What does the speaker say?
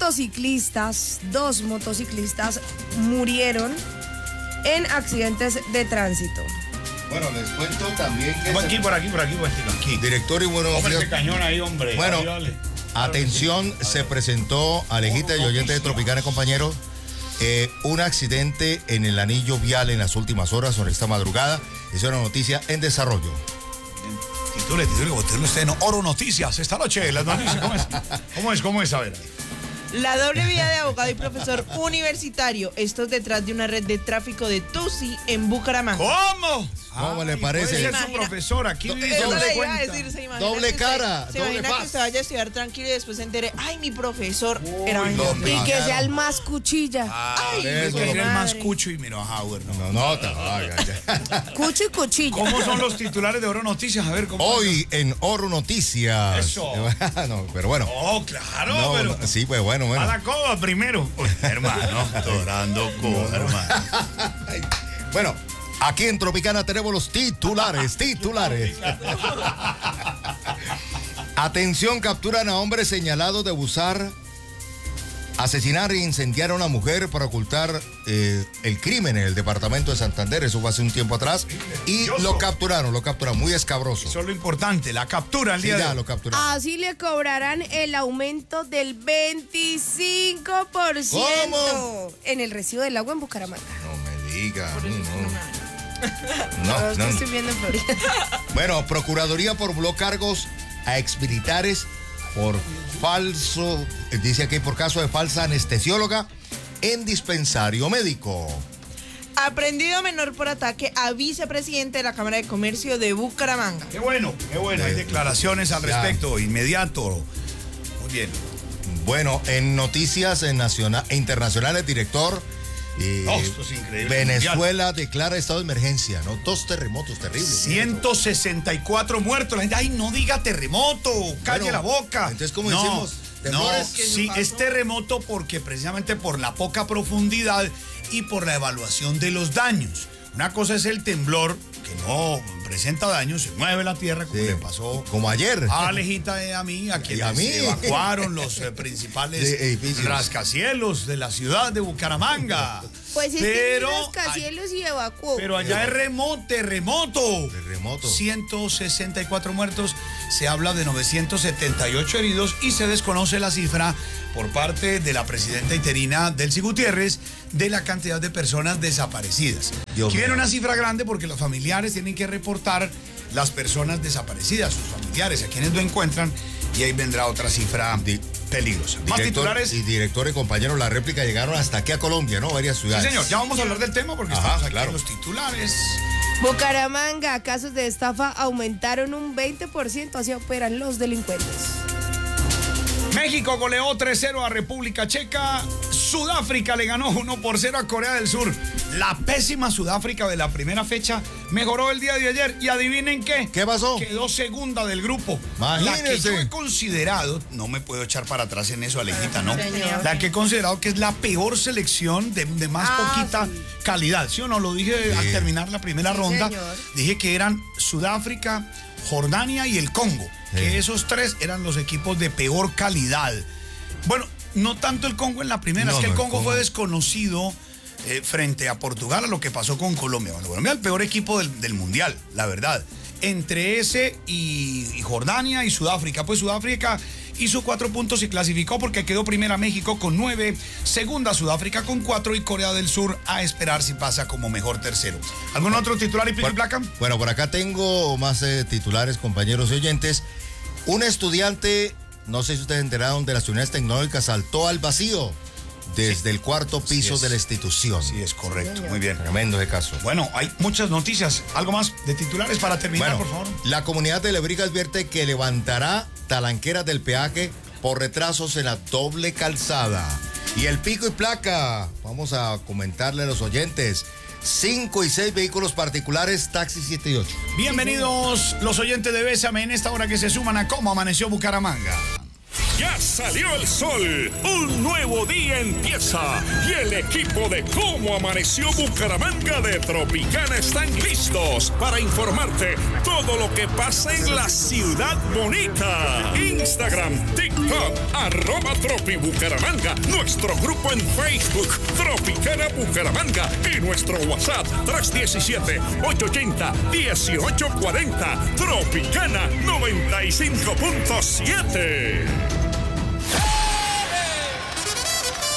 dos motociclistas murieron en accidentes de tránsito. Bueno, les cuento también que... Por aquí. Director y buenos Hombre, días. ese cañón ahí, hombre. Bueno, Ahí, dale. atención, se presentó, Alejita y oyentes de Tropicana, compañeros, un accidente en el anillo vial en las últimas horas, sobre esta madrugada. Es una noticia en desarrollo. Titule, usted no esté en Oro Noticias esta noche. Las noticias, ¿cómo es? A ver. La doble vía de abogado y profesor universitario. Esto es detrás de una red de tráfico de Tusi en Bucaramanga. ¿Cómo? ¿Cómo le parece? Puede ser su profesor, aquí dice Eso doble le iba a cuenta. decir, se imagina Doble que cara, se doble imagina faz. que usted vaya a estudiar tranquilo y después se entere, ay, mi profesor era no, vendedor. hombre. Y que claro. sea el más cuchilla. Ay, eso. Que mi era el más madre. cucho y mira, Howard. No, Cucho y cuchilla. ¿Cómo son los titulares de Oro Noticias? A ver, ¿cómo? Hoy en Oro Noticias. Eso. No, pero bueno. Oh, claro, No, pero... no, sí, pues bueno. A la coba primero. Uy, hermano, dorando coba, hermano. Bueno, aquí en Tropicana tenemos los titulares. Atención, capturan a hombre señalado de abusar, asesinar e incendiar a una mujer para ocultar el crimen en el departamento de Santander. Eso fue hace un tiempo atrás. Y lo capturaron, muy escabroso. Eso es lo importante, la captura el Sí, día de ya hoy. lo capturaron. Así le cobrarán el aumento del 25% ¿Cómo? en el recibo del agua en Bucaramanga. No me diga. No, No. estoy viendo en Florida. Bueno, Procuraduría formuló cargos a exmilitares por falso, dice aquí, por caso de falsa anestesióloga en dispensario médico. Aprendido menor por ataque a vicepresidente de la Cámara de Comercio de Bucaramanga. Qué bueno. Hay declaraciones al respecto, inmediato. Muy bien. Bueno, en noticias internacionales, director, Esto es increíble. Venezuela declara estado de emergencia, ¿no? 2 terremotos terribles. 164 muertos. La gente, ay, no diga terremoto, calle la boca. Entonces, ¿cómo decimos? ¿Temblores? Sí, es terremoto porque precisamente por la poca profundidad y por la evaluación de los daños. Una cosa es el temblor, que no presenta daños, se mueve la tierra, como le pasó como ayer a Alejita y a mí, a quienes evacuaron los principales rascacielos de la ciudad de Bucaramanga. Pues es que rascacielos y evacuó. Pero allá es terremoto. 164 muertos, se habla de 978 heridos y se desconoce la cifra por parte de la presidenta interina Delcy Gutiérrez de la cantidad de personas desaparecidas. Aquí viene una cifra grande porque los familiares tienen que reportar las personas desaparecidas, sus familiares, a quienes lo encuentran, y ahí vendrá otra cifra peligrosa. Más titulares. Y director y compañeros, la réplica llegaron hasta aquí a Colombia, ¿no? Varias ciudades. Sí, señor, ya vamos a hablar del tema porque estamos aquí en los titulares. Bucaramanga, casos de estafa aumentaron un 20%, así operan los delincuentes. México goleó 3-0 a República Checa. Sudáfrica le ganó 1-0 a Corea del Sur. La pésima Sudáfrica de la primera fecha mejoró el día de ayer. Y adivinen qué. ¿Qué pasó? Quedó segunda del grupo. Imagínese. La que yo he considerado, no me puedo echar para atrás en eso, Alejita, ¿no? Señor. La que he considerado que es la peor selección de más poquita calidad. ¿Sí o no? Lo dije al terminar la primera ronda. Señor. Dije que eran Sudáfrica, Jordania y el Congo. Que esos tres eran los equipos de peor calidad. Bueno, no tanto el Congo en la primera, es que el Congo fue desconocido frente a Portugal a lo que pasó con Colombia. Bueno, Colombia es el peor equipo del Mundial, la verdad. Entre ese y Jordania y Sudáfrica. Pues Sudáfrica hizo 4 puntos y clasificó porque quedó primera México con 9, segunda Sudáfrica con 4 y Corea del Sur a esperar si pasa como mejor tercero. ¿Algún otro titular y pico y placa? Bueno, por acá tengo más titulares, compañeros y oyentes. Un estudiante, no sé si ustedes se enteraron, de las unidades tecnológicas saltó al vacío desde el 4º piso de la institución. Sí, es correcto. Muy bien. Tremendo ese caso. Bueno, hay muchas noticias. ¿Algo más de titulares para terminar, por favor? La comunidad de Lebriga advierte que levantará talanqueras del peaje por retrasos en la doble calzada. Y el pico y placa, vamos a comentarle a los oyentes. 5 y 6 vehículos particulares, taxi 7 y 8. Bienvenidos los oyentes de Bésame en esta hora que se suman a Cómo Amaneció Bucaramanga. Ya salió el sol, un nuevo día empieza y el equipo de Cómo Amaneció Bucaramanga de Tropicana están listos para informarte todo lo que pasa en la ciudad bonita. Instagram, TikTok WhatsApp, @TropiBucaramanga, nuestro grupo en Facebook, Tropicana Bucaramanga, y nuestro WhatsApp, 317-880-1840, Tropicana 95.7.